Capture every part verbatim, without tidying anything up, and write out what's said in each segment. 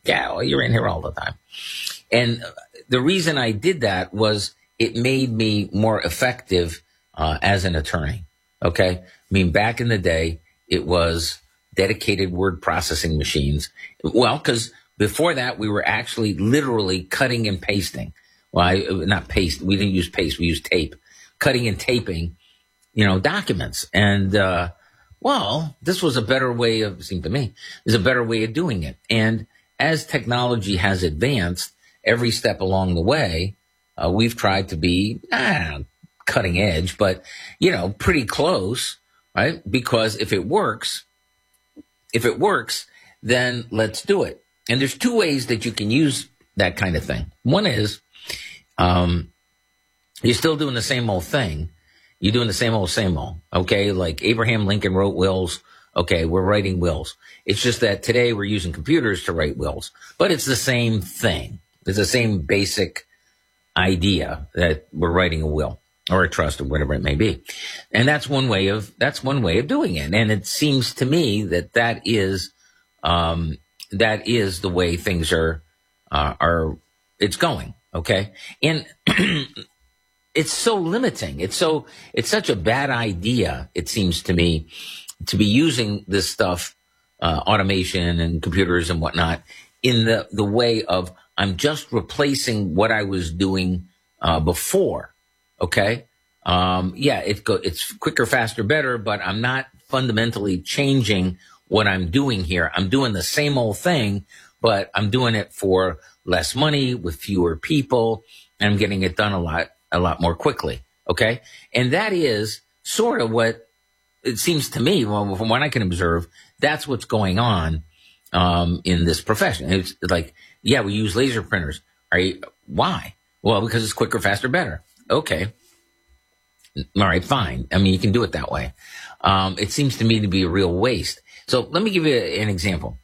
Yeah, well, you're in here all the time. And the reason I did that was it made me more effective uh, as an attorney. Okay. I mean, back in the day, it was dedicated word processing machines. Well, because before that, we were actually literally cutting and pasting. Well, I, not paste. We didn't use paste. We used tape, cutting and taping, you know, documents. And, uh, well, this was a better way of, it seemed to me, is a better way of doing it. And as technology has advanced, every step along the way, uh, we've tried to be, ah, cutting edge, but, you know, pretty close, right? Because if it works, if it works, then let's do it. And there's two ways that you can use that kind of thing. One is, um, you're still doing the same old thing. You're doing the same old, same old. Okay. Like Abraham Lincoln wrote wills. Okay. We're writing wills. It's just that today we're using computers to write wills, but it's the same thing. It's the same basic idea that we're writing a will or a trust or whatever it may be. And that's one way of, that's one way of doing it. And it seems to me that that is, um, that is the way things are, uh, are, it's going. Okay. And it's so limiting. It's so, it's such a bad idea, it seems to me, to be using this stuff, uh, automation and computers and whatnot in the, the way of, I'm just replacing what I was doing, uh, before. Okay. Um, yeah, it go, it's quicker, faster, better, but I'm not fundamentally changing what I'm doing here. I'm doing the same old thing, but I'm doing it for less money with fewer people, and I'm getting it done a lot, a lot more quickly. Okay. And that is sort of what it seems to me, well, from what I can observe, that's what's going on, um, in this profession. It's like, yeah, we use laser printers. Are you, why? Well, because it's quicker, faster, better. Okay. All right, fine. I mean, you can do it that way. Um, it seems to me to be a real waste. So let me give you an example.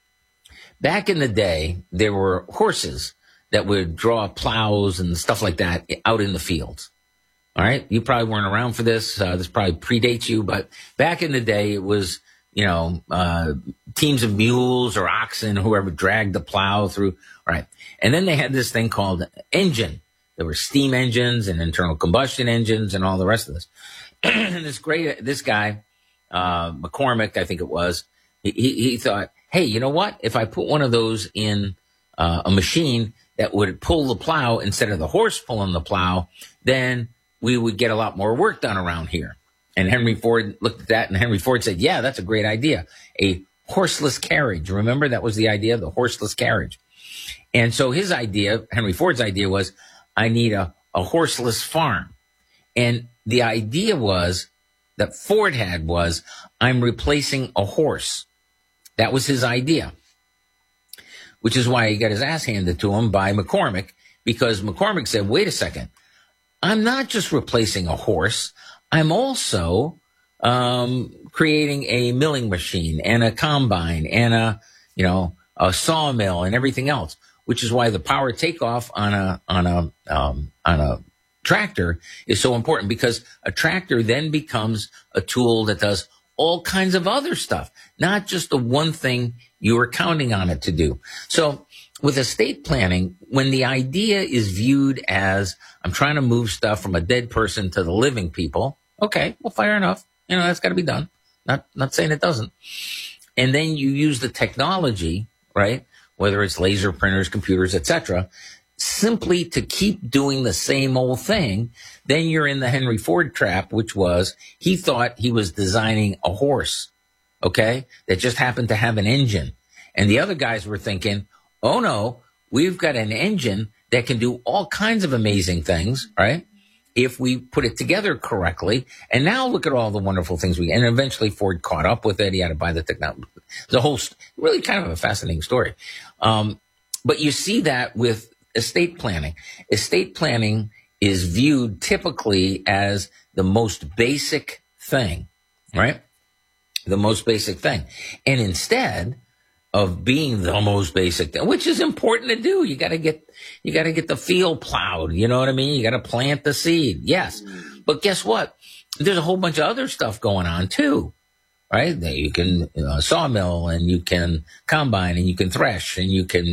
Back in the day, there were horses that would draw plows and stuff like that out in the fields. All right. You probably weren't around for this. Uh, this probably predates you, but back in the day, it was, you know, uh, teams of mules or oxen, whoever dragged the plow through. Right. And then they had this thing called engine. There were steam engines and internal combustion engines and all the rest of this. And this great, this guy, uh, McCormick, I think it was, he, he thought, hey, you know what? If I put one of those in uh, a machine that would pull the plow instead of the horse pulling the plow, then we would get a lot more work done around here. And Henry Ford looked at that, and Henry Ford said, yeah, that's a great idea. A horseless carriage. Remember, that was the idea, the horseless carriage. And so his idea, Henry Ford's idea was, I need a, a horseless farm. And the idea was that Ford had was, I'm replacing a horse. That was his idea, which is why he got his ass handed to him by McCormick, because McCormick said, wait a second, I'm not just replacing a horse. I'm also um, creating a milling machine and a combine and a, you know, a sawmill and everything else, which is why the power takeoff on a, on a, um, on a tractor is so important, because a tractor then becomes a tool that does all kinds of other stuff, not just the one thing you were counting on it to do. So with estate planning, when the idea is viewed as, I'm trying to move stuff from a dead person to the living people, okay, well, fair enough. You know, that's got to be done. Not, not saying it doesn't. And then you use the technology, right? Whether it's laser printers, computers, et cetera, simply to keep doing the same old thing, then you're in the Henry Ford trap, which was he thought he was designing a horse, okay, that just happened to have an engine. And the other guys were thinking, oh, no, we've got an engine that can do all kinds of amazing things, right, if we put it together correctly. And now look at all the wonderful things we, and eventually Ford caught up with it. He had to buy the technology. The whole, really kind of a fascinating story. Um, but you see that with estate planning. Estate planning is viewed typically as the most basic thing, right? The most basic thing. And instead of being the most basic thing, which is important to do, you got to get, you got to get the field plowed. You know what I mean? You got to plant the seed. Yes. But guess what? There's a whole bunch of other stuff going on too, right? That you can uh, sawmill, and you can combine, and you can thresh, and you can